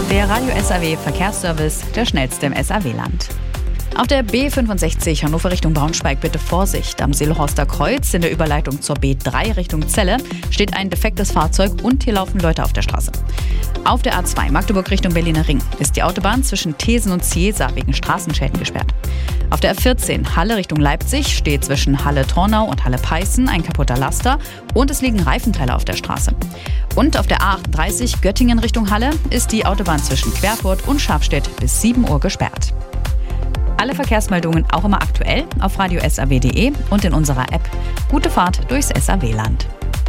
Der Radio SAW Verkehrsservice, der schnellste im SAW-Land. Auf der B65 Hannover Richtung Braunschweig bitte Vorsicht. Am Seelhorster Kreuz in der Überleitung zur B3 Richtung Celle steht ein defektes Fahrzeug und hier laufen Leute auf der Straße. Auf der A2 Magdeburg Richtung Berliner Ring ist die Autobahn zwischen Thesen und Ciesa wegen Straßenschäden gesperrt. Auf der A14 Halle Richtung Leipzig steht zwischen Halle-Tornau und Halle-Peißen ein kaputter Laster und es liegen Reifenteile auf der Straße. Und auf der A38 Göttingen Richtung Halle ist die Autobahn zwischen Querfurt und Schafstedt bis 7 Uhr gesperrt. Alle Verkehrsmeldungen auch immer aktuell auf radiosaw.de und in unserer App. Gute Fahrt durchs SAW-Land.